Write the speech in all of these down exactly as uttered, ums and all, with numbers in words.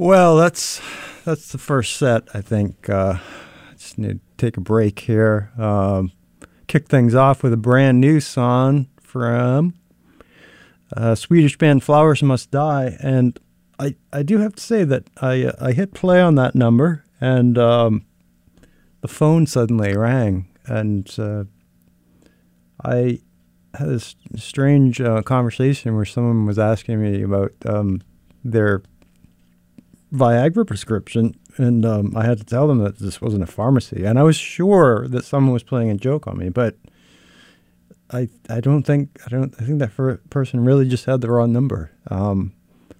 Well, that's that's the first set, I think. Uh, I just need to take a break here. Um, kick things off with a brand new song from uh, Swedish band Flowers Must Die. And I, I do have to say that I, uh, I hit play on that number, and um, the phone suddenly rang. And uh, I had this strange uh, conversation where someone was asking me about um, their Viagra prescription, and um, I had to tell them that this wasn't a pharmacy, and I was sure that someone was playing a joke on me, but I I don't think I don't I think that fir- person really just had the wrong number. Um,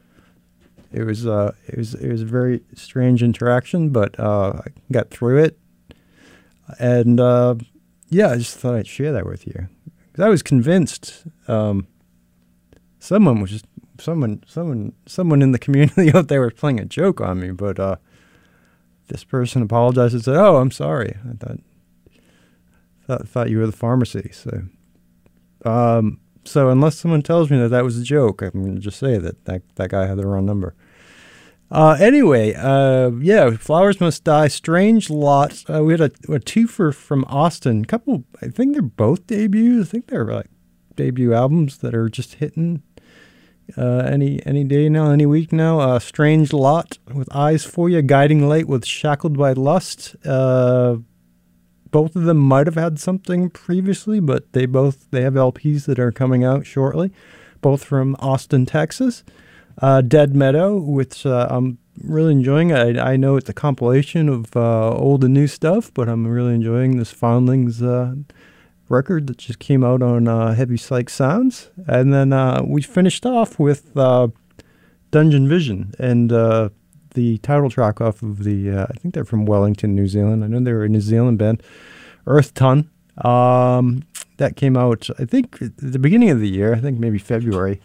it was uh it was it was a very strange interaction, but uh, I got through it, and uh, yeah, I just thought I'd share that with you because I was convinced um, someone was just. Someone, someone, someone in the community out there was playing a joke on me, but uh, this person apologized and said, "Oh, I'm sorry. I thought, thought, thought you were the pharmacy." So, um, so unless someone tells me that that was a joke, I'm going to just say that, that that guy had the wrong number. Uh, anyway, uh, yeah, Flowers Must Die. Strange Lot. Uh, we had a, a twofer from Austin. Couple, I think they're both debuts. I think they're like debut albums that are just hitting. Uh, any any day now, any week now. Uh, Strange Lot with Eyes for You, Guiding Light with Shackled by Lust. Uh, both of them might have had something previously, but they both they have L Ps that are coming out shortly. Both from Austin, Texas. Uh, Dead Meadow, which uh, I'm really enjoying. I I know it's a compilation of uh, old and new stuff, but I'm really enjoying this Foundlings Uh, record that just came out on uh, Heavy Psych Sounds. And then uh, we finished off with uh, Dungeon Vision and uh, the title track off of the, uh, I think they're from Wellington, New Zealand. I know they were a New Zealand band, Earth Ton. Um, that came out, I think, at the beginning of the year, I think maybe February.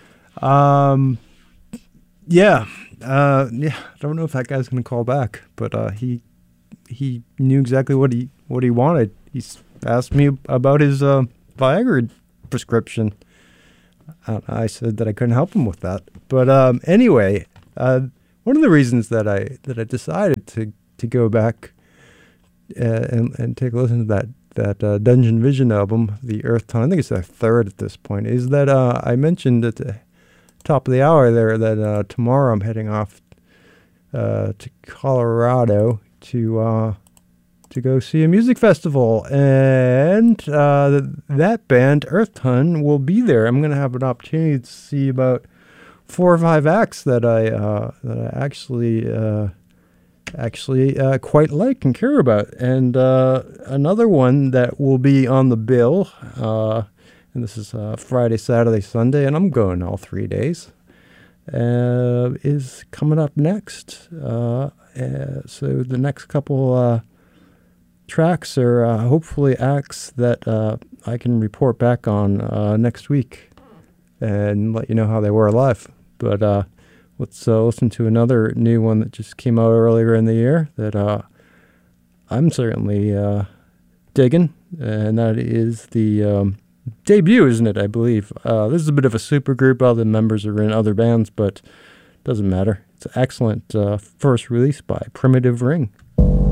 Um, yeah, uh, yeah, I don't know if that guy's going to call back, but uh, he he knew exactly what he what he wanted. He's asked me about his uh, Viagra prescription. I, I said that I couldn't help him with that. But um, anyway, uh, one of the reasons that I that I decided to, to go back uh, and and take a listen to that that uh, Dungeon Vision album, the Earth Ton, I think it's their third at this point, is that uh, I mentioned at the top of the hour there that uh, tomorrow I'm heading off uh, to Colorado to. Uh, to go see a music festival, and uh, that band, Earth Ton, will be there. I'm going to have an opportunity to see about four or five acts that I uh, that I actually uh, actually uh, quite like and care about. And uh, another one that will be on the bill, uh, and this is uh, Friday, Saturday, Sunday, and I'm going all three days, uh, is coming up next. Uh, uh, so the next couple Uh, tracks are uh, hopefully acts that uh, I can report back on uh, next week and let you know how they were live. But uh, let's uh, listen to another new one that just came out earlier in the year that uh, I'm certainly uh, digging, and that is the um, debut, isn't it, I believe. Uh, this is a bit of a super group. All the members are in other bands, but doesn't matter. It's an excellent uh, first release by Primitive Ring.